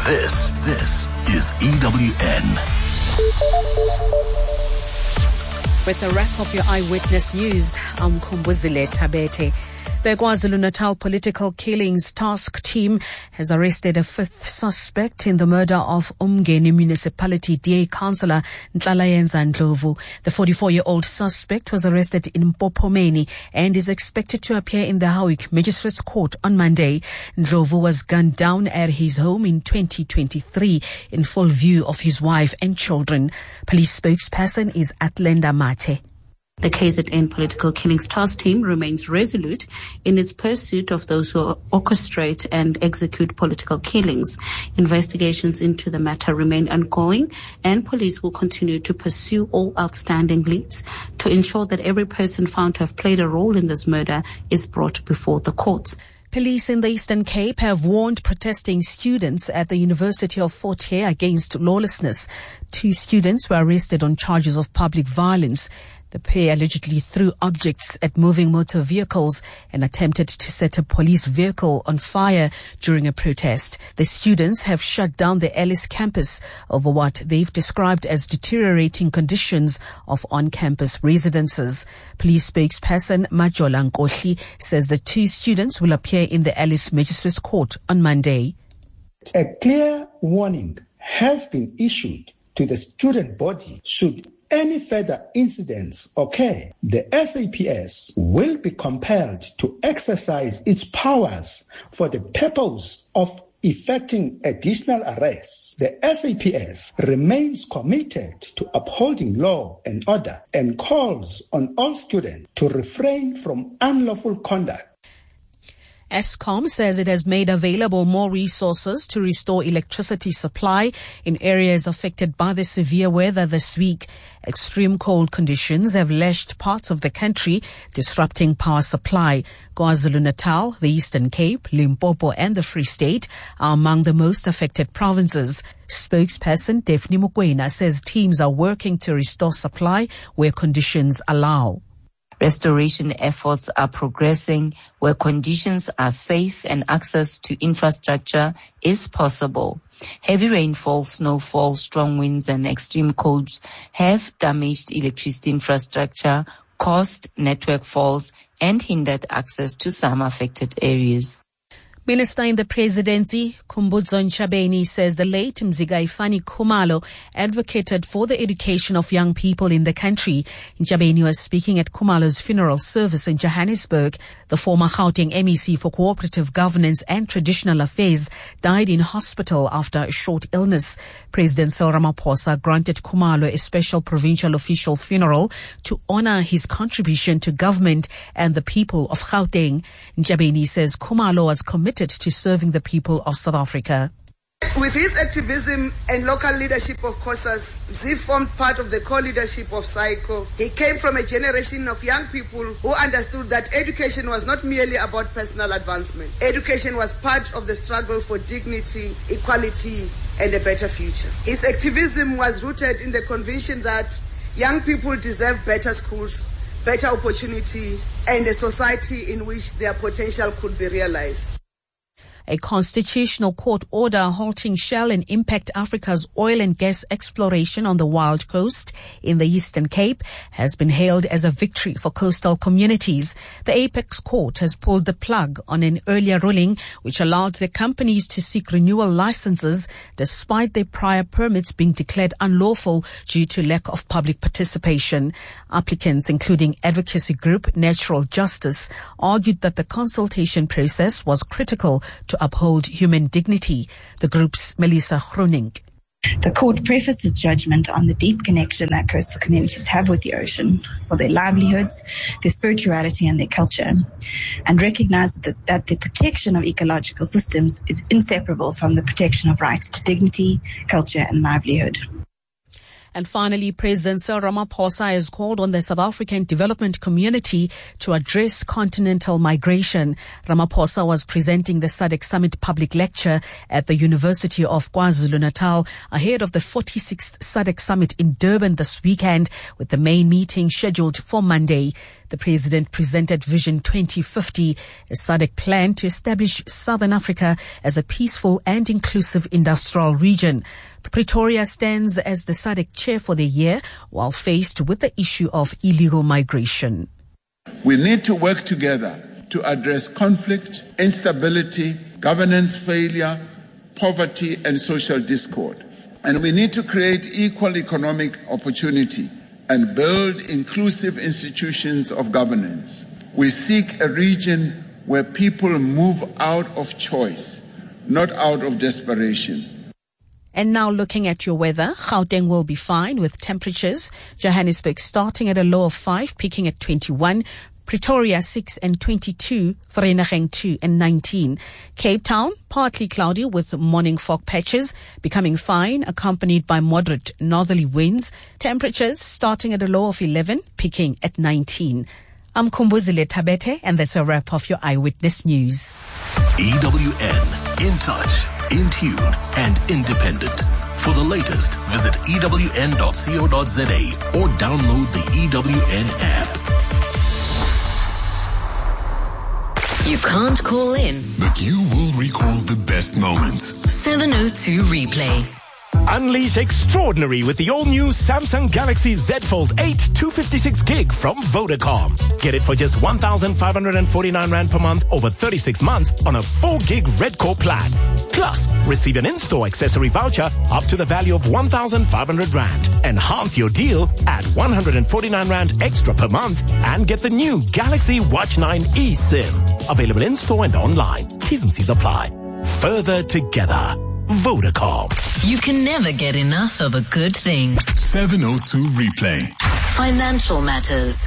This is EWN. With a wrap of your Eyewitness News, I'm Kumbuzile Tabete. The KwaZulu-Natal Political Killings Task Team has arrested a fifth suspect in the murder of Umgeni Municipality DA Councillor Nhlalayenza Ndlovu. The 44-year-old suspect was arrested in Mpopomeni and is expected to appear in the Howick Magistrates Court on Monday. Ndlovu was gunned down at his home in 2023 in full view of his wife and children. Police spokesperson is Atlenda Mate. The KZN Political Killings Task Team remains resolute in its pursuit of those who orchestrate and execute political killings. Investigations into the matter remain ongoing, and police will continue to pursue all outstanding leads to ensure that every person found to have played a role in this murder is brought before the courts. Police in the Eastern Cape have warned protesting students at the University of Fort Hare against lawlessness. 2 students were arrested on charges of public violence. The pair allegedly threw objects at moving motor vehicles and attempted to set a police vehicle on fire during a protest. The students have shut down the Ellis campus over what they've described as deteriorating conditions of on-campus residences. Police spokesperson Majola Nkohli says the 2 students will appear in the Ellis Magistrates Court on Monday. A clear warning has been issued to the student body should any further incidents occur. The SAPS will be compelled to exercise its powers for the purpose of effecting additional arrests. The SAPS remains committed to upholding law and order and calls on all students to refrain from unlawful conduct. Eskom says it has made available more resources to restore electricity supply in areas affected by the severe weather this week. Extreme cold conditions have lashed parts of the country, disrupting power supply. KwaZulu-Natal, the Eastern Cape, Limpopo and the Free State are among the most affected provinces. Spokesperson Daphne Mukwena says teams are working to restore supply where conditions allow. Restoration efforts are progressing where conditions are safe and access to infrastructure is possible. Heavy rainfall, snowfall, strong winds and extreme colds have damaged electricity infrastructure, caused network faults and hindered access to some affected areas. Minister in the Presidency, Khumbudzo Ntshabeni, says the late Mzikaifani Khumalo advocated for the education of young people in the country. Ntshabeni was speaking at Khumalo's funeral service in Johannesburg. The former Gauteng MEC for Cooperative Governance and Traditional Affairs died in hospital after a short illness. President Cyril Ramaphosa granted Khumalo a special provincial official funeral to honor his contribution to government and the people of Gauteng. Ntshabeni says Khumalo was committed to serving the people of South Africa. With his activism and local leadership of COSAS, he formed part of the core leadership of SAICO. He came from a generation of young people who understood that education was not merely about personal advancement. Education was part of the struggle for dignity, equality, and a better future. His activism was rooted in the conviction that young people deserve better schools, better opportunity, and a society in which their potential could be realized. A constitutional court order halting Shell and Impact Africa's oil and gas exploration on the Wild Coast in the Eastern Cape has been hailed as a victory for coastal communities. The Apex Court has pulled the plug on an earlier ruling which allowed the companies to seek renewal licenses despite their prior permits being declared unlawful due to lack of public participation. Applicants, including advocacy group Natural Justice, argued that the consultation process was critical to uphold human dignity. The group's Melissa Groening. The court prefaced its judgment on the deep connection that coastal communities have with the ocean for their livelihoods, their spirituality and their culture, and recognized that the protection of ecological systems is inseparable from the protection of rights to dignity, culture and livelihood. And finally, President Cyril Ramaphosa has called on the South African development community to address continental migration. Ramaphosa was presenting the SADC Summit public lecture at the University of KwaZulu-Natal ahead of the 46th SADC Summit in Durban this weekend, with the main meeting scheduled for Monday. The president presented Vision 2050, a SADC plan to establish Southern Africa as a peaceful and inclusive industrial region. Pretoria stands as the SADC chair for the year while faced with the issue of illegal migration. We need to work together to address conflict, instability, governance failure, poverty, and social discord. And we need to create equal economic opportunity and build inclusive institutions of governance. We seek a region where people move out of choice, not out of desperation. And now looking at your weather, Gauteng will be fine with temperatures. Johannesburg starting at a low of 5, peaking at 21. Pretoria 6 and 22, Vereeniging 2 and 19. Cape Town, partly cloudy with morning fog patches, becoming fine, accompanied by moderate northerly winds. Temperatures starting at a low of 11, peaking at 19. I'm Kumbuzile Tabete, and that's a wrap of your Eyewitness News. EWN, in touch, in tune, and independent. For the latest, visit ewn.co.za or download the EWN app. You can't call in, but you will recall the best moments. 702 Replay. Unleash extraordinary with the all-new Samsung Galaxy Z Fold 8 256 gig from Vodacom. Get it for just 1,549 Rand per month over 36 months on a 4 gig Red Core plan. Plus, receive an in-store accessory voucher up to the value of 1,500 Rand. Enhance your deal at 149 Rand extra per month and get the new Galaxy Watch 9 eSIM. Available in-store and online. T's and C's apply. Further together. Vodacom. You can never get enough of a good thing. 702 Replay. Financial matters.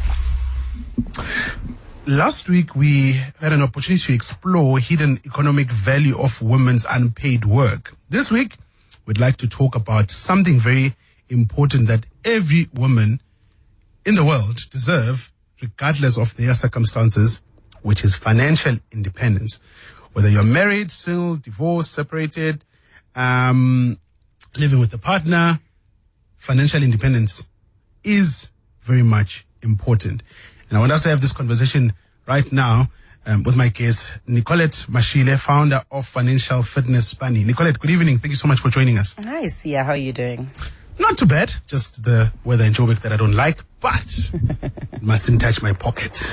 Last week, we had an opportunity to explore hidden economic value of women's unpaid work. This week, we'd like to talk about something very important that every woman in the world deserve, regardless of their circumstances, which is financial independence. Whether you're married, single, divorced, separated, living with a partner, financial independence is very much important. And I want us to have this conversation right now with my guest, Nicolette Mashile, founder of Financial Fitness Bunny. Nicolette, good evening. Thank you so much for joining us. Hi, Sia. How are you doing? Not too bad. Just the weather in Joburg that I don't like, but it mustn't touch my pocket.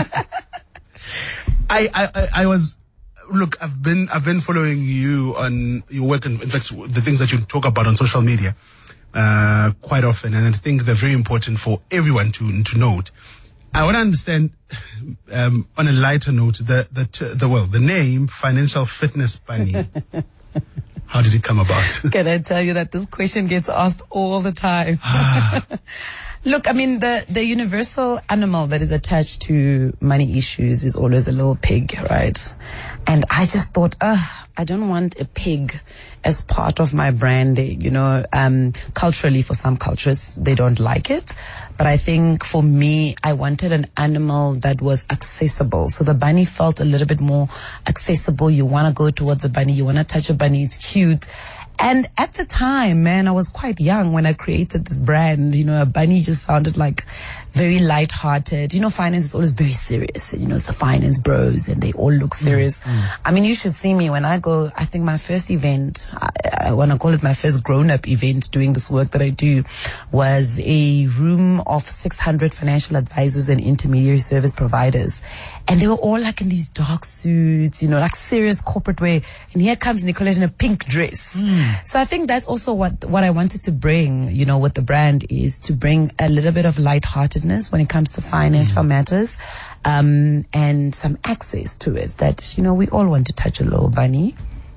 I was... Look, I've been following you on your work, and in fact, the things that you talk about on social media quite often, and I think they're very important for everyone to note. I want to understand, on a lighter note, the name Financial Fitness Bunny. How did it come about? Can I tell you that this question gets asked all the time? Look, I mean, the universal animal that is attached to money issues is always a little pig, right? And I just thought, I don't want a pig as part of my branding. You know, culturally, for some cultures, they don't like it. But I think for me, I wanted an animal that was accessible. So the bunny felt a little bit more accessible. You want to go towards a bunny. You want to touch a bunny. It's cute. And at the time, man, I was quite young when I created this brand. You know, a bunny just sounded like very lighthearted. You know, finance is always very serious. You know, it's the finance bros and they all look serious. I mean, you should see me when I go. I think my first event, I want to call it my first grown-up event doing this work that I do, was a room of 600 financial advisors and intermediary service providers. And they were all like in these dark suits, you know, like serious corporate wear. And here comes Nicolette in a pink dress. So I think that's also what I wanted to bring, you know, with the brand, is to bring a little bit of lightheartedness when it comes to financial matters, and some access to it that, you know, we all want to touch a little bunny.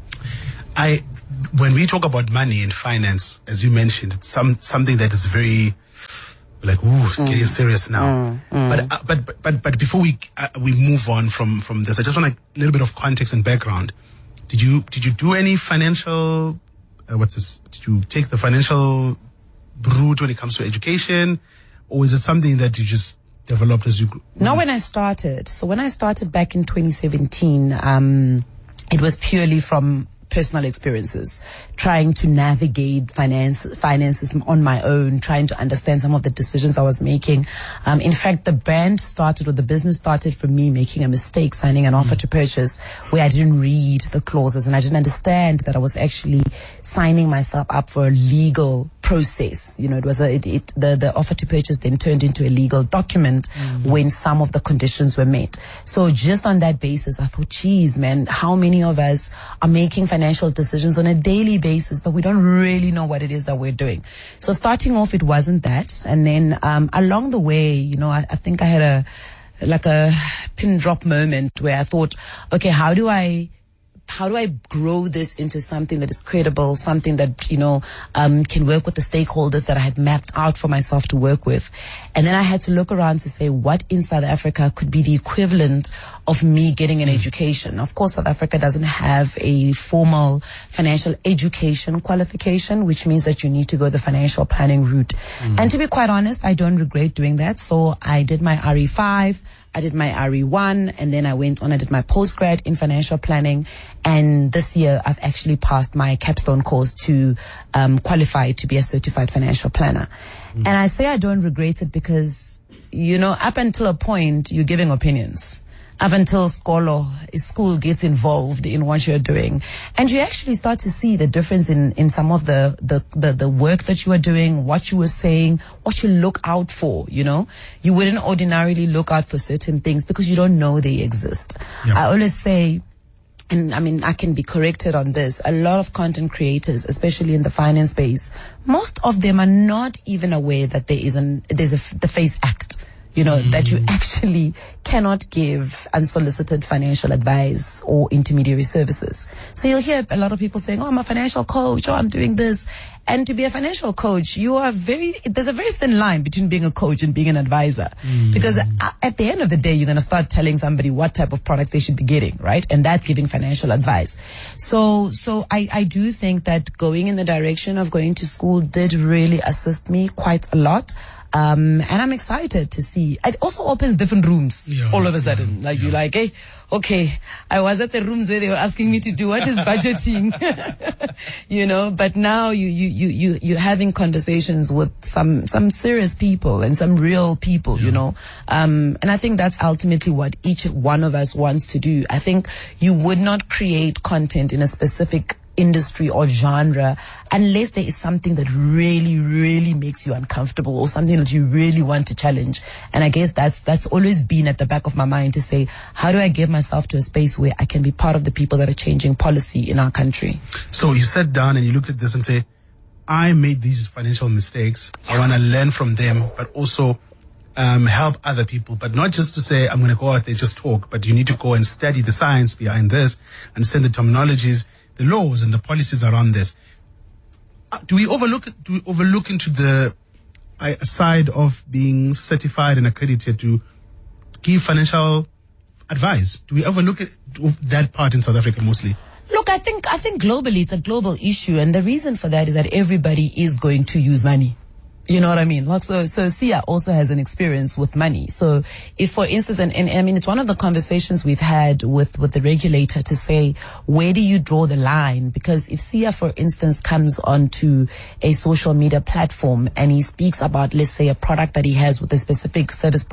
When we talk about money and finance, as you mentioned, it's something that is very, like, ooh, it's getting serious now. But before we move on from this, I just want a little bit of context and background. Did you do any financial? Did you take the financial route when it comes to education, or is it something that you just developed as you grew? No, when I started. So when I started back in 2017, it was purely from personal experiences, trying to navigate finances on my own, trying to understand some of the decisions I was making. In fact, the business started from me making a mistake, signing an offer to purchase where I didn't read the clauses and I didn't understand that I was actually signing myself up for a legal process. You know, it was the offer to purchase then turned into a legal document when some of the conditions were met. So just on that basis, I thought, geez, man, how many of us are making financial decisions on a daily basis, but we don't really know what it is that we're doing. So starting off, it wasn't that. And then along the way, you know, I think I had a pin drop moment where I thought, okay, how do I grow this into something that is credible, something that, you know, can work with the stakeholders that I had mapped out for myself to work with. And then I had to look around to say what in South Africa could be the equivalent of me getting an education. Of course, South Africa doesn't have a formal financial education qualification, which means that you need to go the financial planning route. And to be quite honest, I don't regret doing that. So I did my RE5. I did my RE1, and then I went on, I did my postgrad in financial planning. And this year, I've actually passed my capstone course to qualify to be a certified financial planner. And I say I don't regret it because, you know, up until a point, you're giving opinions. Up until school gets involved in what you're doing. And you actually start to see the difference in some of the work that you are doing, what you were saying, what you look out for, you know. You wouldn't ordinarily look out for certain things because you don't know they exist. Yeah. I always say, and I mean, I can be corrected on this, a lot of content creators, especially in the finance space, most of them are not even aware that there's the FACE Act. You know, that you actually cannot give unsolicited financial advice or intermediary services. So you'll hear a lot of people saying, oh, I'm a financial coach, or I'm doing this. And to be a financial coach, there's a very thin line between being a coach and being an advisor. Because at the end of the day, you're going to start telling somebody what type of products they should be getting, right? And that's giving financial advice. So I do think that going in the direction of going to school did really assist me quite a lot. And I'm excited to see. It also opens different rooms all of a sudden. You're like, hey, okay, I was at the rooms where they were asking me to do what is budgeting, you know, but now you're having conversations with some serious people and some real people, you know. And I think that's ultimately what each one of us wants to do. I think you would not create content in a specific industry or genre unless there is something that really, really makes you uncomfortable or something that you really want to challenge. And I guess that's always been at the back of my mind to say, how do I get myself to a space where I can be part of the people that are changing policy in our country? So you sat down and you looked at this and say, I made these financial mistakes. I want to learn from them, but also help other people, but not just to say, I'm going to go out there, just talk, but you need to go and study the science behind this, understand the terminologies, the laws and the policies around this. Do we overlook into the side of being certified and accredited to give financial advice? Do we overlook that part in South Africa mostly? Look, I think globally it's a global issue, and the reason for that is that everybody is going to use money. You know what I mean? So Sia also has an experience with money. So if, for instance, and I mean, it's one of the conversations we've had with the regulator to say, where do you draw the line? Because if Sia, for instance, comes onto a social media platform and he speaks about, let's say, a product that he has with a specific service,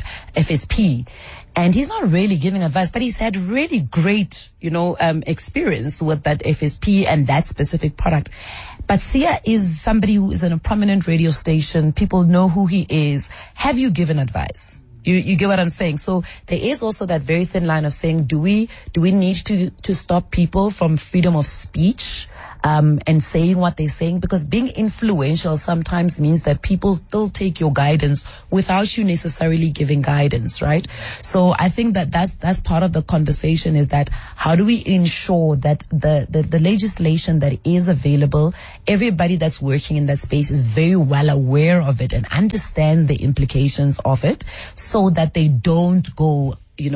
FSP, and he's not really giving advice, but he's had really great, experience with that FSP and that specific product. But Sia is somebody who is in a prominent radio station. People know who he is. Have you given advice? You get what I'm saying? So there is also that very thin line of saying, do we need to stop people from freedom of speech, and saying what they're saying? Because being influential sometimes means that people still take your guidance without you necessarily giving guidance, right? So I think that's part of the conversation, is that how do we ensure that the legislation that is available, everybody that's working in that space is very well aware of it and understands the implications of it, so that they don't go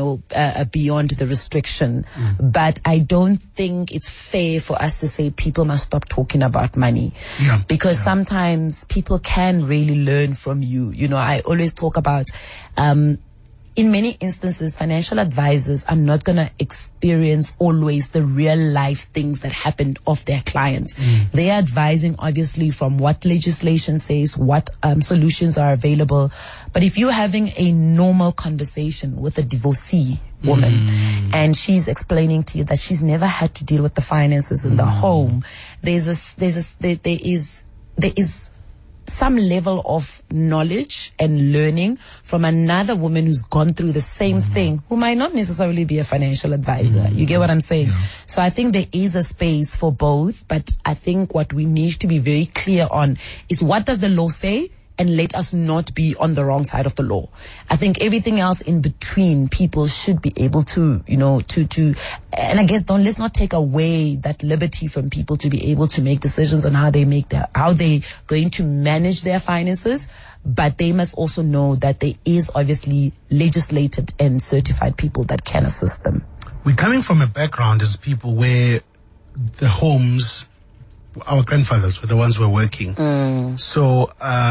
beyond the restriction. But I don't think it's fair for us to say people must stop talking about money. Because sometimes people can really learn from you. I always talk about, in many instances, financial advisors are not going to experience always the real life things that happen of their clients. They are advising obviously from what legislation says, what solutions are available. But if you're having a normal conversation with a divorcee woman and she's explaining to you that she's never had to deal with the finances in the home, there is some level of knowledge and learning from another woman who's gone through the same thing, who might not necessarily be a financial advisor. You get what I'm saying? Yeah. So I think there is a space for both, but I think what we need to be very clear on is, what does the law say? And let us not be on the wrong side of the law. I think everything else in between, people should be able to, and I guess let's not take away that liberty from people to be able to make decisions on how they're going to manage their finances. But they must also know that there is obviously legislated and certified people that can assist them. We're coming from a background as people where the homes, our grandfathers were the ones who were working. So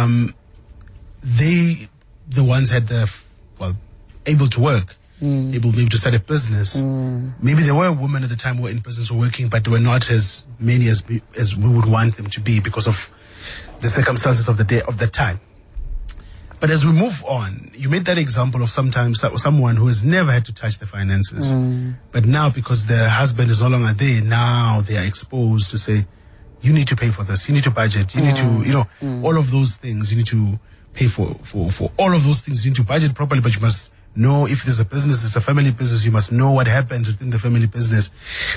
they, the ones had able to work, able maybe to start a business. Maybe there were women at the time who were in business who were working, but they were not as many as we would want them to be because of the circumstances of the time. But as we move on, you made that example of sometimes someone who has never had to touch the finances, but now because the husband is no longer there, now they are exposed to say, you need to pay for this, you need to budget, you need to, all of those things, you need to pay for all of those things, you need to budget properly, but you must know if there's a business, it's a family business, you must know what happens within the family business.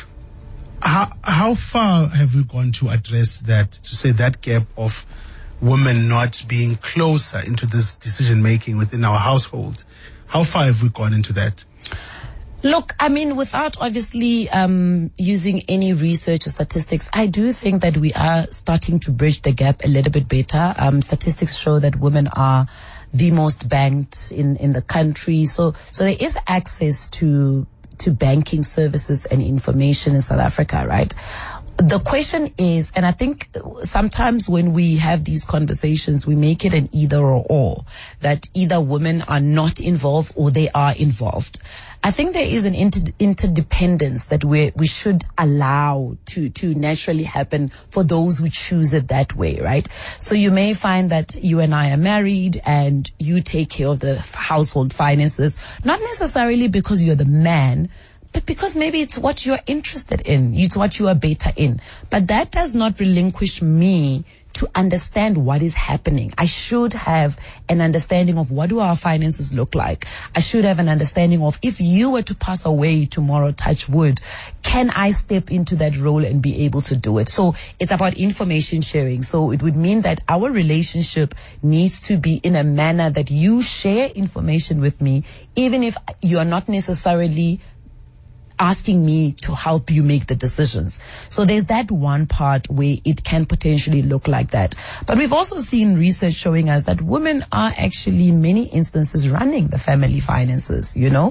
How far have we gone to address that, to say that gap of women not being closer into this decision making within our household? How far have we gone into that? Look, I mean, without obviously using any research or statistics, I do think that we are starting to bridge the gap a little bit better. Statistics show that women are the most banked in the country. So there is access to banking services and information in South Africa, right? The question is, and I think sometimes when we have these conversations, we make it an either or, that either women are not involved or they are involved. I think there is an interdependence that we should allow to naturally happen for those who choose it that way, right? So you may find that you and I are married and you take care of the household finances, not necessarily because you're the man, but because maybe it's what you're interested in, it's what you are better in. But that does not relinquish me to understand what is happening. I should have an understanding of what do our finances look like. I should have an understanding of, if you were to pass away tomorrow, touch wood, can I step into that role and be able to do it? So it's about information sharing. So it would mean that our relationship needs to be in a manner that you share information with me, even if you are not necessarily asking me to help you make the decisions. So there's that one part where it can potentially look like that. But we've also seen research showing us that women are actually in many instances running the family finances, So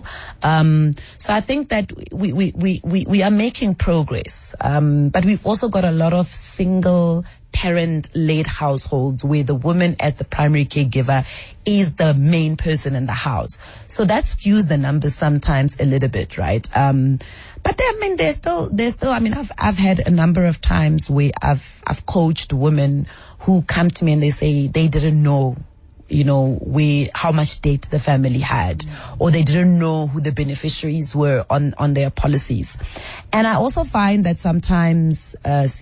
I think that we are making progress. But we've also got a lot of single parent-led households where the woman as the primary caregiver is the main person in the house. So that skews the numbers sometimes a little bit, right? But there's still, I've had a number of times where I've coached women who come to me and they say they didn't know, how much debt the family had, or they didn't know who the beneficiaries were on their policies. And I also find that sometimes,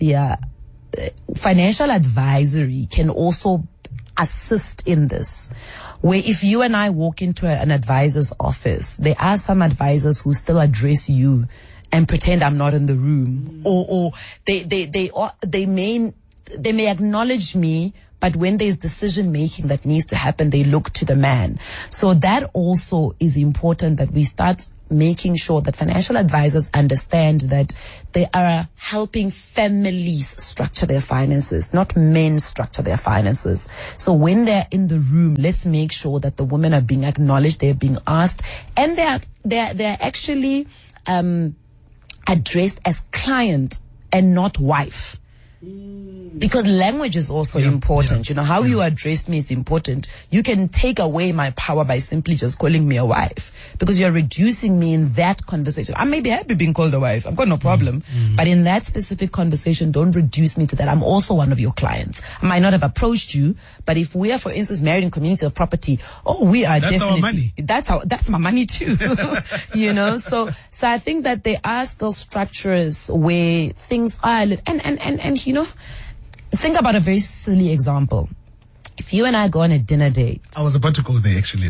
financial advisory can also assist in this, where if you and I walk into an advisor's office, there are some advisors who still address you and pretend I'm not in the room, or they may acknowledge me, but when there's decision making that needs to happen, they look to the man. So that also is important, that we start making sure that financial advisors understand that they are helping families structure their finances, not men structure their finances. So when they're in the room, let's make sure that the women are being acknowledged, they're being asked, and they're actually addressed as client and not wife. Because language is also important. You know, how you address me is important. You can take away my power by simply just calling me a wife, because you're reducing me in that conversation. I may be happy being called a wife. I've got no problem. But in that specific conversation, don't reduce me to that. I'm also one of your clients. I might not have approached you, but if we are, for instance, married in community of property, we are that's definitely, our money. That's my money too. You know, so I think that there are still structures where things are, and you know, think about a very silly example. If you and I go on a dinner date. I was about to go there, actually.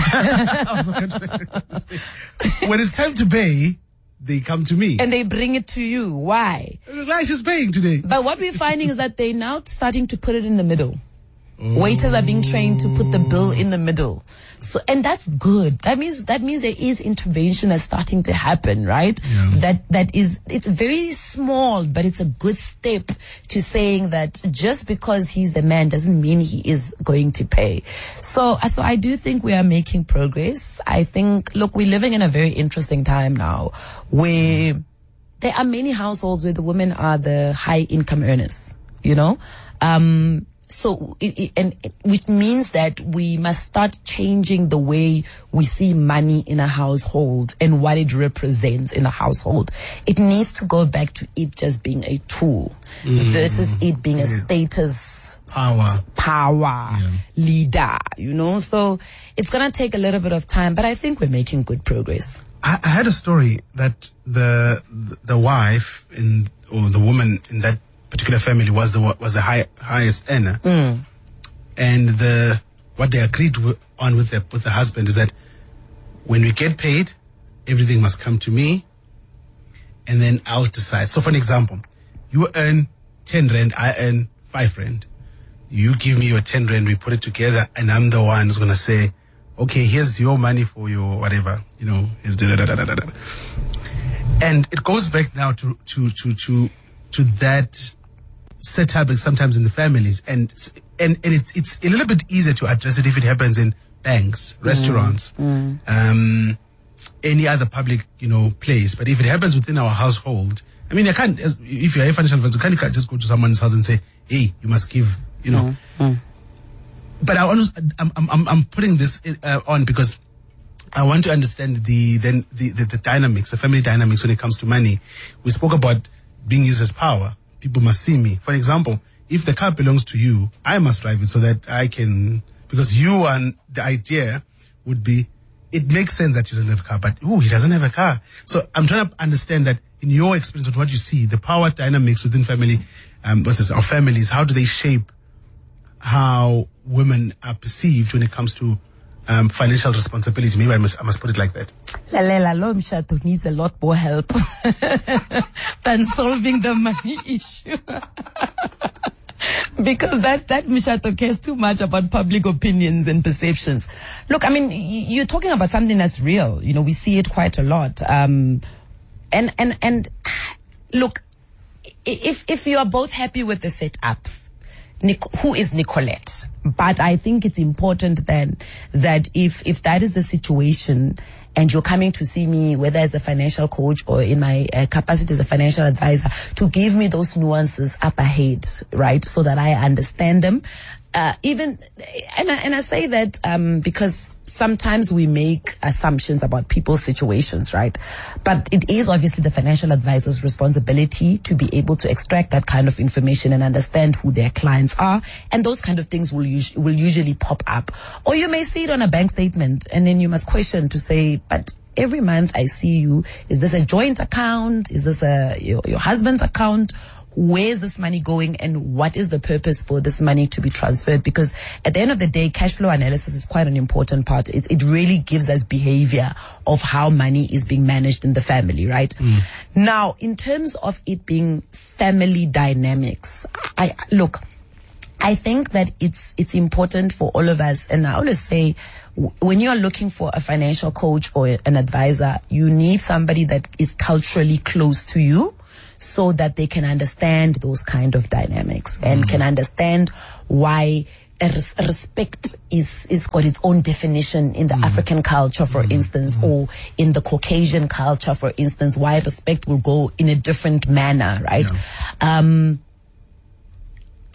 When it's time to pay, they come to me. And they bring it to you. Why? Life is paying today. But what we're finding is that they're now starting to put it in the middle. Waiters are being trained to put the bill in the middle. So, and that's good. That means there is intervention that's starting to happen, right? Yeah. It's very small, but it's a good step to saying that just because he's the man doesn't mean he is going to pay. So I do think we are making progress. I think, look, we're living in a very interesting time now where there are many households where the women are the high income earners, you know? So, which means that we must start changing the way we see money in a household and what it represents in a household. It needs to go back to it just being a tool versus it being a status power leader, you know. So it's gonna take a little bit of time, but I think we're making good progress. I had a story that the wife or the woman in that particular family was the highest earner, and what they agreed on with the husband is that when we get paid, everything must come to me, and then I'll decide. So, for an example, you earn 10 rand, I earn 5 rand. You give me your 10 rand, we put it together, and I'm the one who's gonna say, okay, here's your money for your whatever, you know, here's da-da-da-da-da-da. And it goes back now to that setup sometimes in the families, and it's a little bit easier to address it if it happens in banks, restaurants, any other public, you know, place. But if it happens within our household, I mean, if you're a financial advisor, you can't just go to someone's house and say, hey, you must give, you know. But I'm putting this on because I want to understand the dynamics, the family dynamics when it comes to money. We spoke about being used as power. People must see me. For example, if the car belongs to you, I must drive it so that I can, because you, and the idea would be, it makes sense that he doesn't have a car, but he doesn't have a car. So I'm trying to understand that in your experience with what you see, the power dynamics within family, our families, how do they shape how women are perceived when it comes to financial responsibility? Maybe I must put it like that. Lalela lo mshato needs a lot more help than solving the money issue. Because that mshato cares too much about public opinions and perceptions. Look, I mean, you're talking about something that's real. You know, we see it quite a lot. And look, if you are both happy with the setup, who is Nicolette? But I think it's important then that if that is the situation and you're coming to see me, whether as a financial coach or in my capacity as a financial advisor, to give me those nuances up ahead, right? So that I understand them. And I say that because sometimes we make assumptions about people's situations, right? But it is obviously the financial advisor's responsibility to be able to extract that kind of information and understand who their clients are, and those kind of things will usually pop up. Or you may see it on a bank statement, and then you must question to say, but every month I see you, is this a joint account? Is this your husband's account? Where's this money going, and what is the purpose for this money to be transferred? Because at the end of the day, cash flow analysis is quite an important part. It really gives us behavior of how money is being managed in the family, right? Now, in terms of it being family dynamics, I think that it's important for all of us. And I always say, when you are looking for a financial coach or an advisor, you need somebody that is culturally close to you, so that they can understand those kind of dynamics and can understand why respect is got its own definition in the African culture, for instance, or in the Caucasian culture, for instance, why respect will go in a different manner, right?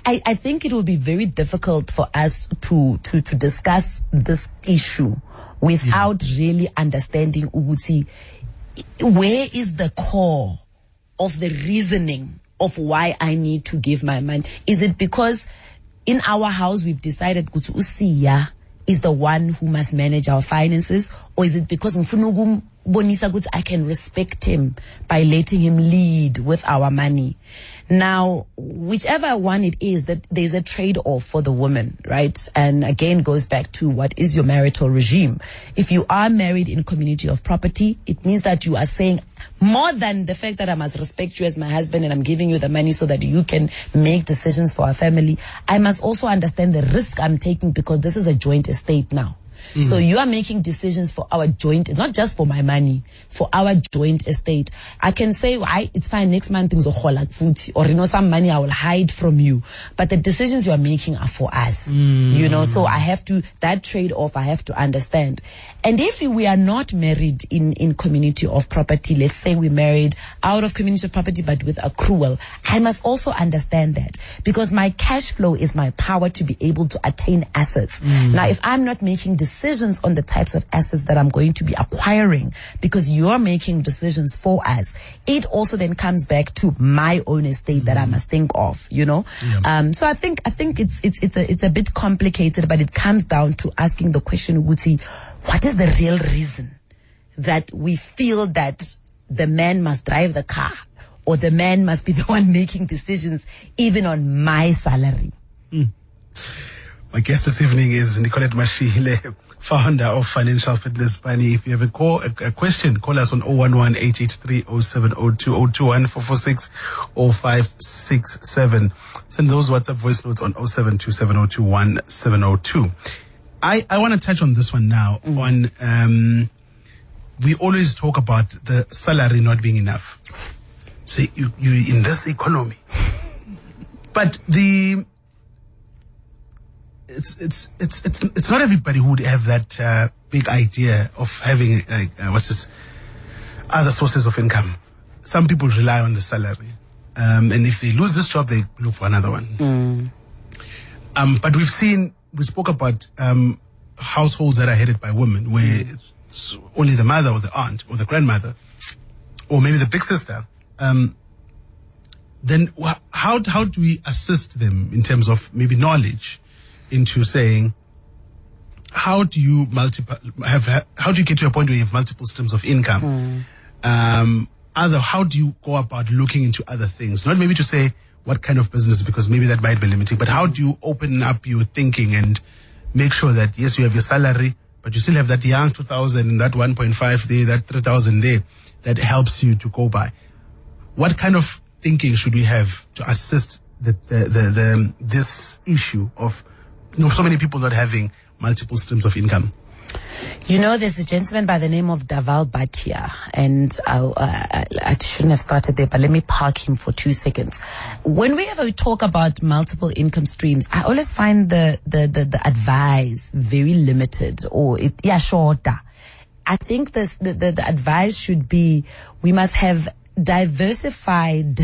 I think it will be very difficult for us to discuss this issue without really understanding Uguti, where is the core of the reasoning of why I need to give my money. Is it because in our house we've decided Gutu Usiya is the one who must manage our finances, or is it because I can respect him by letting him lead with our money? Now, whichever one it is, that there's a trade-off for the woman, right? And again, goes back to what is your marital regime. If you are married in community of property, it means that you are saying more than the fact that I must respect you as my husband and I'm giving you the money so that you can make decisions for our family. I must also understand the risk I'm taking because this is a joint estate now. So you are making decisions for our joint, not just for my money, for our joint estate. I can say, it's fine, next month things or some money I will hide from you. But the decisions you are making are for us. So I have to, that trade-off I have to understand. And if we are not married in community of property, let's say we married out of community of property but with accrual, I must also understand that because my cash flow is my power to be able to attain assets. Now, if I'm not making decisions on the types of assets that I'm going to be acquiring because you're making decisions for us, it also then comes back to my own estate that I must think of, So I think it's a bit complicated, but it comes down to asking the question, Uguti, what is the real reason that we feel that the man must drive the car or the man must be the one making decisions even on my salary? My guest this evening is Nicolette Mashile, founder of Financial Fitness Bunny. If you have a question, call us on 011-883-0702, 021-446-0567. Send those WhatsApp voice notes on 0727021702. I want to touch on this one now. We always talk about the salary not being enough. So you in this economy, but it's not everybody who would have that big idea of having other sources of income. Some people rely on the salary, and if they lose this job, they look for another one. But we spoke about households that are headed by women, where it's only the mother or the aunt or the grandmother, or maybe the big sister. Then how do we assist them in terms of maybe knowledge into saying, how do you get to a point where you have multiple streams of income? How do you go about looking into other things? Not maybe to say what kind of business, because maybe that might be limiting, but how do you open up your thinking and make sure that, yes, you have your salary, but you still have that young 2,000 and that 1.5 there, that 3,000 there, that helps you to go by. What kind of thinking should we have to assist this issue of so many people not having multiple streams of income? There's a gentleman by the name of Dhaval Bhatia, and I shouldn't have started there, but let me park him for 2 seconds. When we ever talk about multiple income streams, I always find the advice very limited, or shorter. I think the advice should be, we must have diversified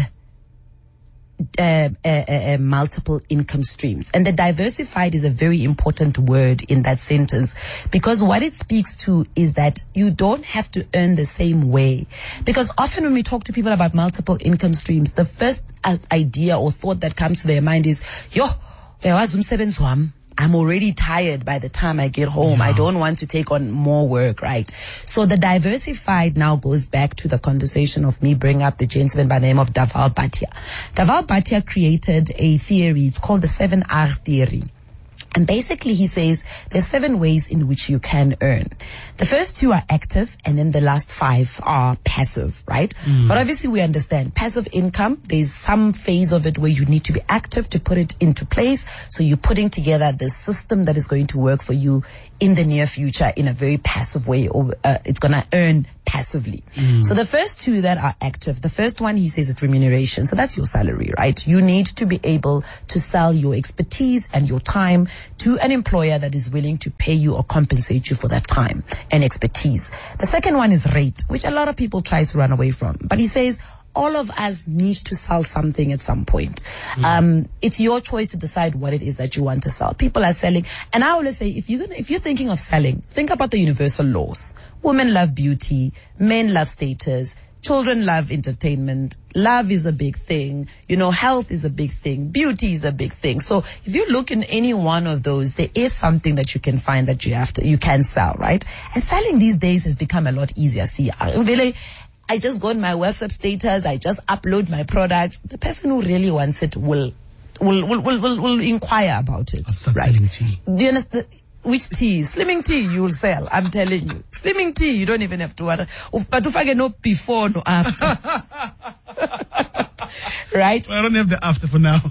multiple income streams. And the diversified is a very important word in that sentence, because what it speaks to is that you don't have to earn the same way. Because often when we talk to people about multiple income streams, the first idea or thought that comes to their mind is, I'm already tired by the time I get home. I don't want to take on more work, right? So the diversified now goes back to the conversation of me bringing up the gentleman by the name of Dhaval Bhatia. Dhaval Bhatia created a theory. It's called the 7R theory. And basically he says there's 7 ways in which you can earn. The first 2 are active, and then the last 5 are passive, right? But obviously we understand passive income, there's some phase of it where you need to be active to put it into place. So you're putting together the system that is going to work for you in the near future in a very passive way, or it's going to earn passively. So the first 2 that are active, the first one, he says, is remuneration. So that's your salary, right? You need to be able to sell your expertise and your time to an employer that is willing to pay you or compensate you for that time and expertise. The second one is rate, which a lot of people try to run away from. But he says, all of us need to sell something at some point. It's your choice to decide what it is that you want to sell. People are selling, and I always say, if you're thinking of selling, think about the universal laws. Women love beauty, men love status, children love entertainment, love is a big thing, health is a big thing, beauty is a big thing. So if you look in any one of those, there is something that you can find that you can sell, right? And selling these days has become a lot easier. See, I just go on my WhatsApp status, I just upload my products. The person who really wants it will inquire about it. I'll start selling tea. Do you understand? Which tea? Slimming tea you will sell, I'm telling you. Slimming tea, you don't even have to worry. But if I get no before, no after. Right? Well, I don't have the after for now.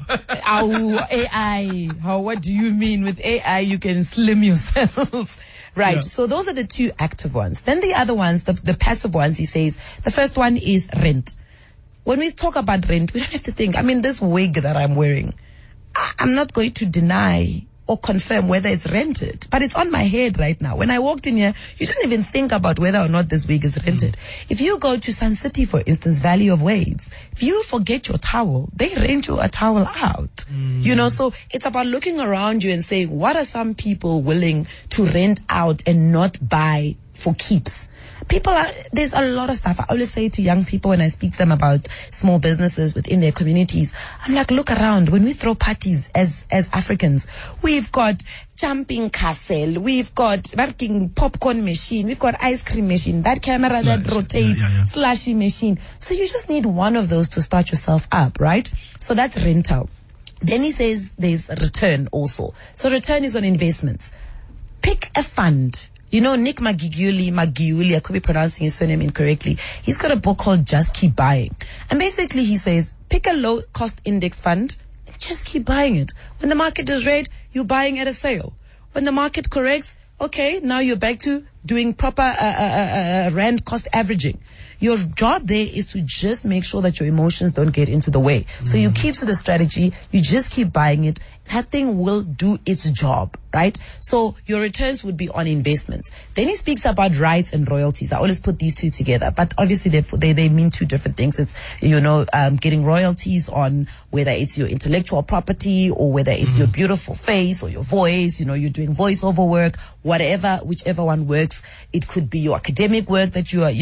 AI. What do you mean? With AI, you can slim yourself. Right. Yeah. So those are the two active ones. Then the other ones, the passive ones, he says, the first one is rent. When we talk about rent, we don't have to think, this wig that I'm wearing, I'm not going to deny or confirm whether it's rented, but it's on my head right now. When I walked in here, you didn't even think about whether or not this wig is rented. If you go to Sun City, for instance, Valley of Waves, if you forget your towel, they rent you a towel out. So it's about looking around you and saying, what are some people willing to rent out and not buy for keeps? There's a lot of stuff. I always say to young people when I speak to them about small businesses within their communities, I'm like, look around. When we throw parties as Africans, we've got jumping castle, we've got working popcorn machine, we've got ice cream machine, that camera that rotates, slushy machine. So you just need one of those to start yourself up, right? So that's rental. Then he says there's return also. So return is on investments. Pick a fund. Nick Magiuli, I could be pronouncing his surname incorrectly. He's got a book called Just Keep Buying. And basically he says, pick a low cost index fund and just keep buying it. When the market is red, you're buying at a sale. When the market corrects, okay, now you're back to doing proper rand cost averaging. Your job there is to just make sure that your emotions don't get into the way. So you keep to the strategy, you just keep buying it. That thing will do its job, right? So your returns would be on investments. Then he speaks about rights and royalties. I always put these two together, but obviously they mean two different things. It's, getting royalties on whether it's your intellectual property or whether it's your beautiful face or your voice, you're doing voiceover work, whichever one works. It could be your academic work that you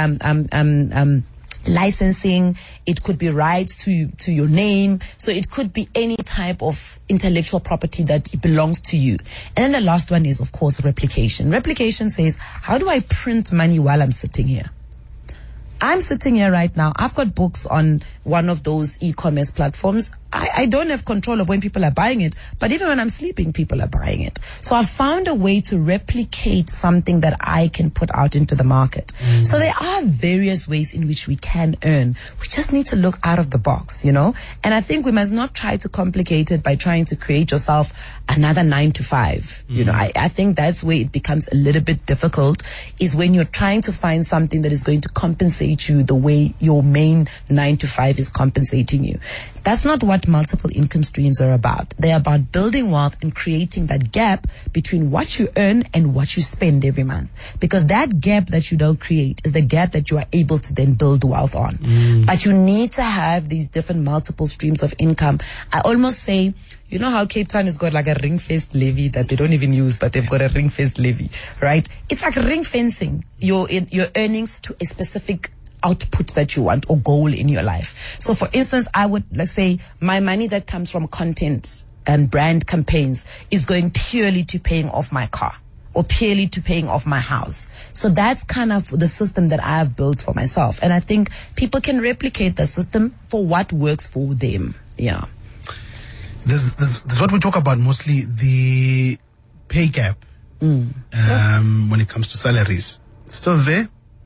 are, licensing. It could be rights to your name. So it could be any type of intellectual property that belongs to you. And then the last one is, of course, replication. Replication says, how do I print money while I'm sitting here? I'm sitting here right now. I've got books on one of those e-commerce platforms. I don't have control of when people are buying it, but even when I'm sleeping, people are buying it. So I've found a way to replicate something that I can put out into the market. So there are various ways in which we can earn. We just need to look out of the box, And I think we must not try to complicate it by trying to create yourself another 9 to 5. I think that's where it becomes a little bit difficult, is when you're trying to find something that is going to compensate you the way your main 9 to 5 is compensating you. That's not what multiple income streams are about. They're about building wealth and creating that gap between what you earn and what you spend every month. Because that gap that you don't create is the gap that you are able to then build wealth on. But you need to have these different multiple streams of income. I almost say, how Cape Town has got like a ring-fenced levy that they don't even use, but they've got a ring-fenced levy, right? It's like ring-fencing your earnings to a specific output that you want or goal in your life. So for instance, I would, let's say, my money that comes from content and brand campaigns is going purely to paying off my car or purely to paying off my house. So that's kind of the system that I have built for myself. And I think people can replicate the system for what works for them. Yeah. This is what we talk about mostly, the pay gap when it comes to salaries. Still there.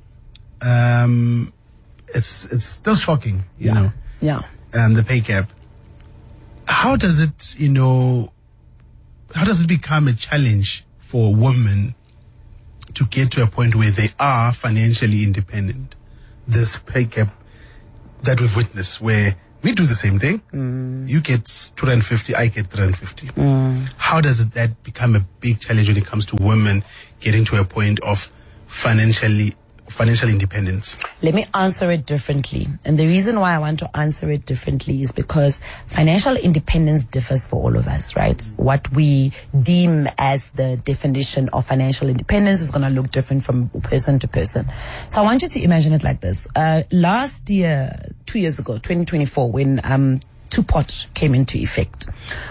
It's still shocking, you know. Yeah. The pay gap. How does it, how does it become a challenge for women to get to a point where they are financially independent? This pay gap that we've witnessed, where we do the same thing. You get 250, I get 350. How does that become a big challenge when it comes to women getting to a point of financial financial independence? Let me answer it differently. And the reason why I want to answer it differently is because financial independence differs for all of us, right? What we deem as the definition of financial independence is going to look different from person to person. So I want you to imagine it like this. Last year, 2 years ago, 2024, when Two-Pot came into effect,